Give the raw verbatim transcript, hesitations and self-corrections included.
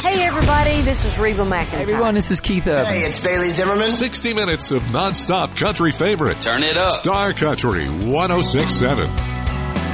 Hey, everybody, this is Reba McEntire. Hey, everyone, this is Keith Urban. Hey, it's Bailey Zimmerman. sixty minutes of nonstop country favorites. Turn it up. Star Country one oh six point seven.